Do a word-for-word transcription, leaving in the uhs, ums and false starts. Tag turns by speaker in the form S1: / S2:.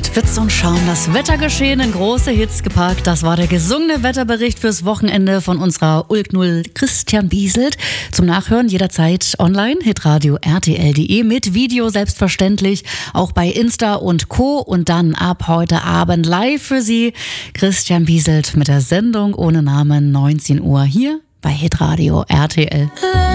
S1: mit Witz und Charme das Wettergeschehen in große Hits gepackt. Das war der gesungene Wetterbericht fürs Wochenende von unserer Ulk null Christian Bieselt. Zum Nachhören jederzeit online, hitradio r t l punkt d e, mit Video selbstverständlich, auch bei Insta und Co. Und dann ab heute Abend live für Sie Christian Bieselt mit der Sendung ohne Namen, neunzehn Uhr hier bei hitradio R T L.